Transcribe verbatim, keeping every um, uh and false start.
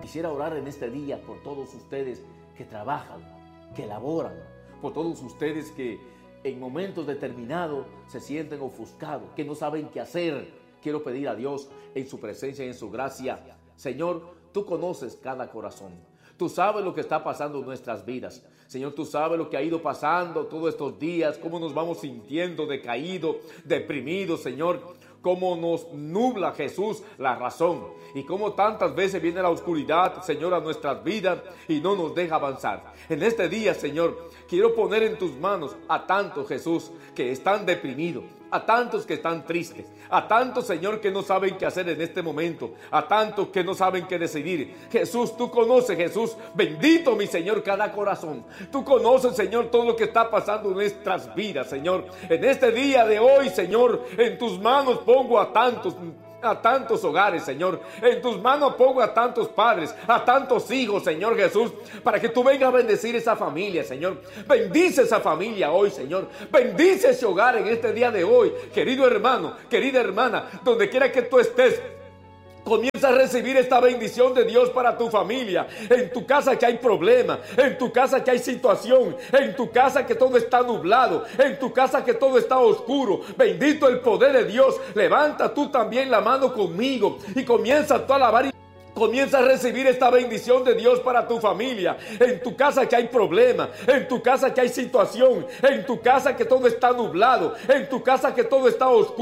quisiera orar en este día por todos ustedes que trabajan, que laboran, por todos ustedes que en momentos determinados se sienten ofuscados, que no saben qué hacer. Quiero pedir a Dios en su presencia y en su gracia. Señor, tú conoces cada corazón. Tú sabes lo que está pasando en nuestras vidas. Señor, tú sabes lo que ha ido pasando todos estos días, cómo nos vamos sintiendo decaídos, deprimidos, Señor. Cómo nos nubla, Jesús, la razón. Y cómo tantas veces viene la oscuridad, Señor, a nuestras vidas y no nos deja avanzar. En este día, Señor, quiero poner en tus manos a tantos, Jesús, que están deprimidos, a tantos que están tristes, a tantos, Señor, que no saben qué hacer en este momento, a tantos que no saben qué decidir. Jesús, tú conoces, Jesús, bendito mi Señor, cada corazón. Tú conoces, Señor, todo lo que está pasando en nuestras vidas, Señor. En este día de hoy, Señor, en tus manos pongo a tantos, a tantos hogares, Señor. En tus manos pongo a tantos padres, a tantos hijos, Señor Jesús, para que tú vengas a bendecir esa familia, Señor. Bendice esa familia hoy, Señor. Bendice ese hogar en este día de hoy, querido hermano, querida hermana, donde quiera que tú estés. Comienza a recibir esta bendición de Dios para tu familia. En tu casa que hay problema, en tu casa que hay situación, en tu casa que todo está nublado, en tu casa que todo está oscuro. Bendito el poder de Dios. Levanta tú también la mano conmigo y comienza tú a alabar y comienza a recibir esta bendición de Dios para tu familia. En tu casa que hay problema, en tu casa que hay situación, en tu casa que todo está nublado, en tu casa que todo está oscuro.